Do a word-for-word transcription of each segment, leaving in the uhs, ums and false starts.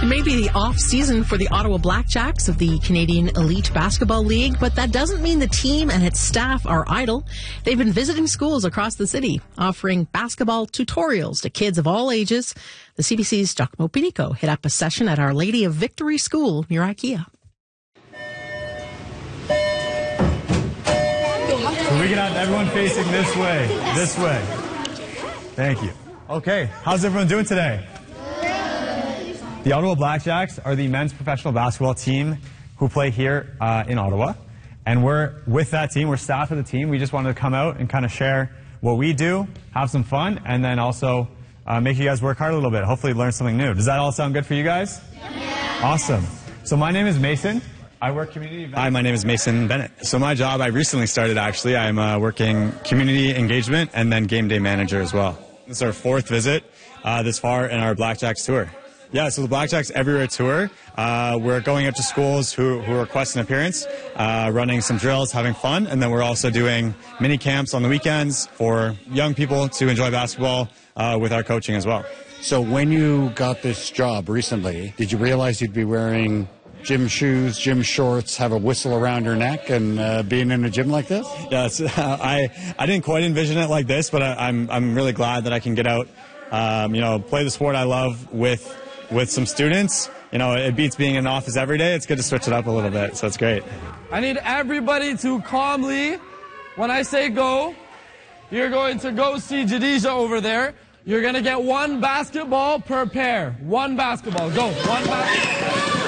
Maybe the off-season for the Ottawa Blackjacks of the Canadian Elite Basketball League, but that doesn't mean the team and its staff are idle. They've been visiting schools across the city, offering basketball tutorials to kids of all ages. The C B C's Giacomo Pinico hit up a session at Our Lady of Victory School near IKEA. So we can have everyone facing this way, this way. Thank you. Okay, how's everyone doing today? The Ottawa Blackjacks are the men's professional basketball team who play here uh, in Ottawa. And we're with that team, we're staff of the team. We just wanted to come out and kind of share what we do, have some fun, and then also uh, make you guys work hard a little bit. Hopefully learn something new. Does that all sound good for you guys? Yeah. Awesome. So my name is Mason. I work community events. Hi, my name is Mason Bennett. So my job, I recently started actually. I'm uh, working community engagement and then game day manager as well. This is our fourth visit uh, this far in our Blackjacks tour. Yeah, so the Blackjacks Everywhere tour, uh, we're going up to schools who, who request an appearance, uh, running some drills, having fun, and then we're also doing mini camps on the weekends for young people to enjoy basketball uh, with our coaching as well. So when you got this job recently, did you realize you'd be wearing gym shoes, gym shorts, have a whistle around your neck, and uh, being in a gym like this? Yes, uh, I I didn't quite envision it like this, but I, I'm I'm really glad that I can get out, um, you know, play the sport I love with with some students. You know, it beats being in an office every day. It's good to switch it up a little bit, so it's great. I need everybody to calmly, when I say go, you're going to go see Jadisha over there. You're going to get one basketball per pair. One basketball. Go. One basketball.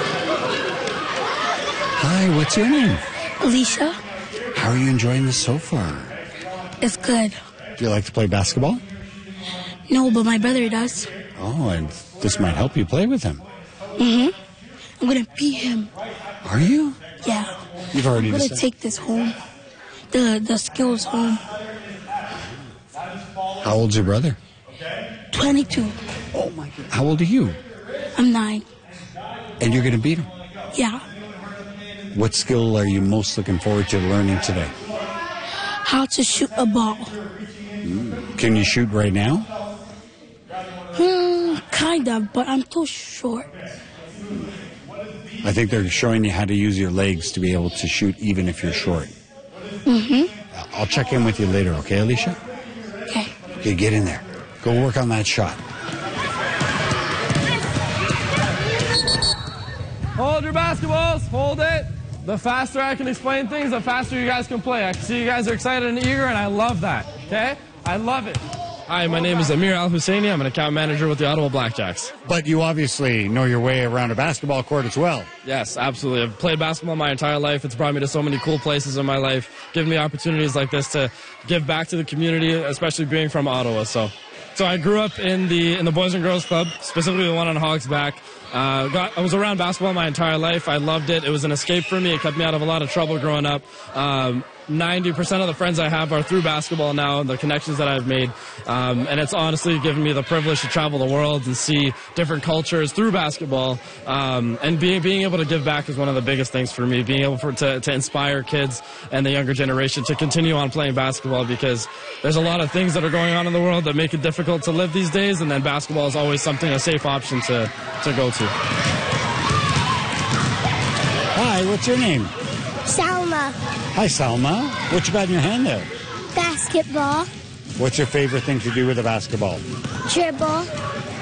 Hi, what's your name? Alicia. How are you enjoying this so far? It's good. Do you like to play basketball? No, but my brother does. Oh, and this might help you play with him. Mm-hmm. I'm going to beat him. Are you? Yeah. You've already I'm going to decided. take this home. The, the skills home. How old's your brother? twenty-two. Oh, my God. How old are you? I'm nine. And you're going to beat him? Yeah. What skill are you most looking forward to learning today? How to shoot a ball. Mm. Can you shoot right now? Hmm, kind of, but I'm too short. I think they're showing you how to use your legs to be able to shoot even if you're short. Mm-hmm. I'll check in with you later, okay, Alicia? Okay. Okay, get in there. Go work on that shot. Hold your basketballs. Hold it. The faster I can explain things, the faster you guys can play. I can see you guys are excited and eager, and I love that. Okay? I love it. Hi, my name is Amir Al-Husseini. I'm an account manager with the Ottawa Blackjacks. But you obviously know your way around a basketball court as well. Yes, absolutely. I've played basketball my entire life. It's brought me to so many cool places in my life, given me opportunities like this to give back to the community, especially being from Ottawa. So, so I grew up in the in the Boys and Girls Club, specifically the one on Hog's Back. Uh, got, I was around basketball my entire life. I loved it. It was an escape for me. It kept me out of a lot of trouble growing up. Um, ninety percent of the friends I have are through basketball now, the connections that I've made. Um, and it's honestly given me the privilege to travel the world and see different cultures through basketball. Um, and being being able to give back is one of the biggest things for me, being able for, to, to inspire kids and the younger generation to continue on playing basketball, because there's a lot of things that are going on in the world that make it difficult to live these days, and then basketball is always something, a safe option to, to go to. Hi, what's your name? Salma. Hi, Salma. What you got in your hand there? Basketball. What's your favorite thing to do with a basketball? Dribble.